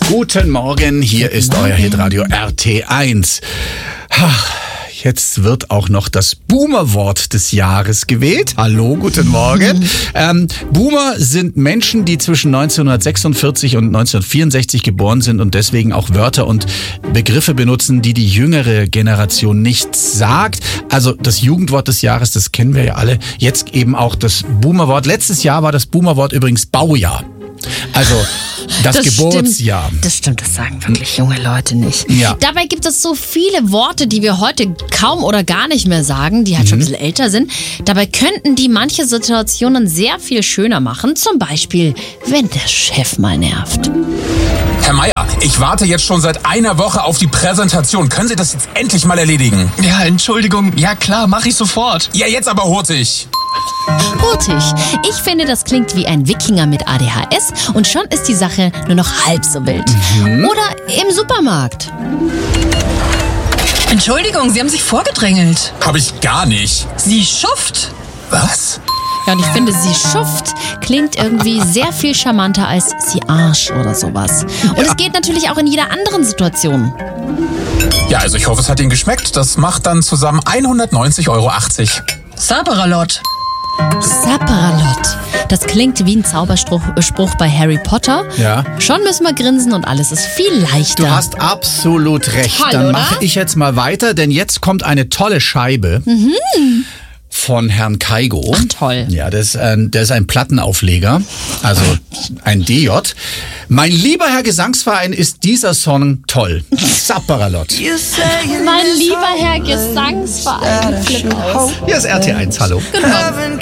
Guten Morgen, hier ist euer Hitradio RT1. Jetzt wird auch noch das Boomer-Wort des Jahres gewählt. Hallo, guten Morgen. Boomer sind Menschen, die zwischen 1946 und 1964 geboren sind und deswegen auch Wörter und Begriffe benutzen, die die jüngere Generation nicht sagt. Also das Jugendwort des Jahres, das kennen wir ja alle. Jetzt eben auch das Boomer-Wort. Letztes Jahr war das Boomer-Wort übrigens Baujahr. Also das Geburtsjahr. Das stimmt, das sagen wirklich junge Leute nicht. Ja. Dabei gibt es so viele Worte, die wir heute kaum oder gar nicht mehr sagen, die halt schon ein bisschen älter sind. Dabei könnten die manche Situationen sehr viel schöner machen. Zum Beispiel, wenn der Chef mal nervt. Herr Meier, ich warte jetzt schon seit einer Woche auf die Präsentation. Können Sie das jetzt endlich mal erledigen? Ja, Entschuldigung. Ja klar, mach ich sofort. Ja, jetzt aber hurtig. Hurtig. Ich finde, das klingt wie ein Wikinger mit ADHS und schon ist die Sache nur noch halb so wild. Oder im Supermarkt. Entschuldigung, Sie haben sich vorgedrängelt. Hab ich gar nicht. Sie Schuft. Was? Ja, und ich finde, sie Schuft klingt irgendwie sehr viel charmanter als sie Arsch oder sowas. Und es geht natürlich auch in jeder anderen Situation. Ja, also ich hoffe, es hat Ihnen geschmeckt. Das macht dann zusammen 190,80 Euro. Saperalot. Sapperalot. Das klingt wie ein Zauberspruch bei Harry Potter. Ja. Schon müssen wir grinsen und alles ist viel leichter. Du hast absolut recht. Toll, Dann oder? mache ich jetzt mal weiter, denn jetzt kommt eine tolle Scheibe von Herrn Kaigo. Ach, toll. Ja, das ist ein Plattenaufleger, also ein DJ. Mein lieber Herr Gesangsverein, ist dieser Song toll. Sapperalot. Mein lieber Herr Gesangsverein. Flip aus. Hier ist RT1, hallo. Guten Morgen.